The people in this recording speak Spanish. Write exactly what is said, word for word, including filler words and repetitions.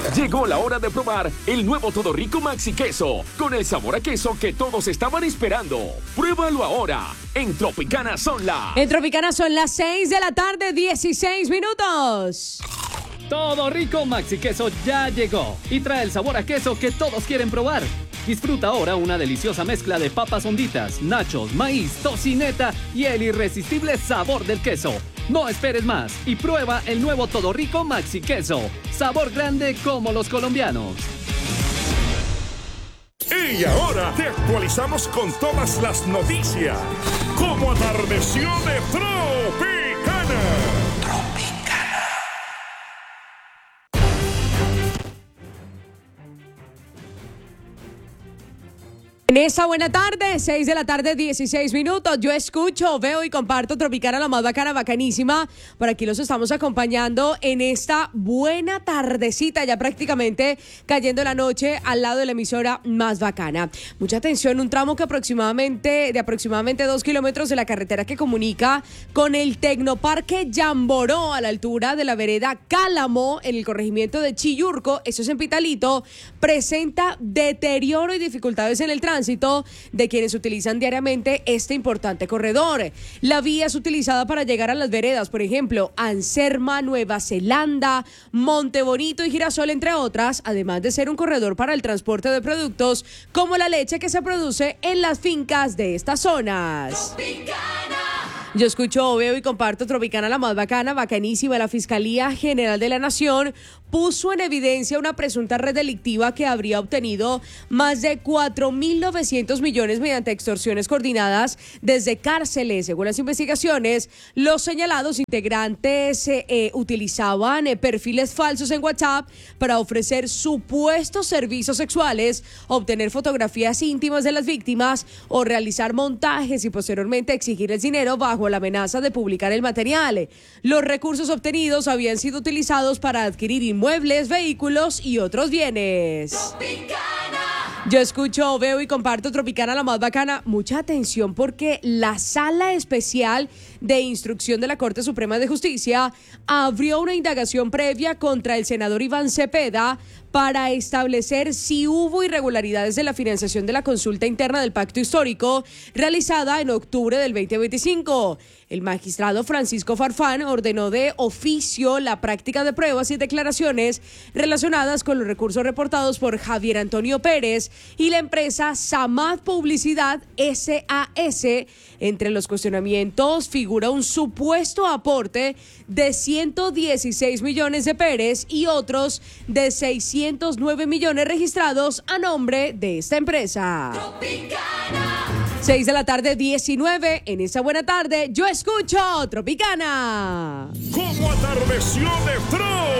Llegó la hora de probar el nuevo Todo Rico Maxi Queso, con el sabor a queso que todos estaban esperando. Pruébalo ahora. En Tropicana son las... En Tropicana son las seis de la tarde, dieciséis minutos. Todo Rico Maxi Queso ya llegó y trae el sabor a queso que todos quieren probar. Disfruta ahora una deliciosa mezcla de papas honditas, nachos, maíz, tocineta y el irresistible sabor del queso. No esperes más y prueba el nuevo Todo Rico Maxi Queso. Sabor grande como los colombianos. Y ahora te actualizamos con todas las noticias. Como atardeció de Tropicana. En esa buena tarde, seis de la tarde, dieciséis minutos, yo escucho, veo y comparto Tropicana, la más bacana, bacanísima. Por aquí los estamos acompañando en esta buena tardecita, ya prácticamente cayendo la noche al lado de la emisora más bacana. Mucha atención, un tramo que aproximadamente, de aproximadamente dos kilómetros de la carretera que comunica con el Tecnoparque Yamboró, a la altura de la vereda Cálamo, en el corregimiento de Chillurco, eso es en Pitalito, presenta deterioro y dificultades en el tránsito de quienes utilizan diariamente este importante corredor. La vía es utilizada para llegar a las veredas, por ejemplo, Anserma, Nueva Zelanda, Monte Bonito y Girasol, entre otras, además de ser un corredor para el transporte de productos como la leche que se produce en las fincas de estas zonas. Tropicana. Yo escucho, veo y comparto Tropicana, la más bacana, bacanísima. La Fiscalía General de la Nación puso en evidencia una presunta red delictiva que habría obtenido más de cuatro mil novecientos millones mediante extorsiones coordinadas desde cárceles. Según las investigaciones, los señalados integrantes eh, eh, utilizaban eh, perfiles falsos en WhatsApp para ofrecer supuestos servicios sexuales, obtener fotografías íntimas de las víctimas o realizar montajes y posteriormente exigirles dinero bajo la amenaza de publicar el material. Los recursos obtenidos habían sido utilizados para adquirir inmuebles, vehículos y otros bienes. Tropicana. Yo escucho, veo y comparto Tropicana, la más bacana. Mucha atención porque la Sala Especial de Instrucción de la Corte Suprema de Justicia abrió una indagación previa contra el senador Iván Cepeda para establecer si hubo irregularidades en la financiación de la consulta interna del pacto histórico realizada en octubre del veinte veinticinco. El magistrado Francisco Farfán ordenó de oficio la práctica de pruebas y declaraciones relacionadas con los recursos reportados por Javier Antonio Pérez y la empresa Samad Publicidad S A S. Entre los cuestionamientos figura un supuesto aporte de ciento dieciséis millones de Pérez y otros de seiscientos nueve millones registrados a nombre de esta empresa. Tropicana. seis de la tarde, diecinueve. En esa buena tarde, yo escucho Tropicana. Como atardeció de Tro.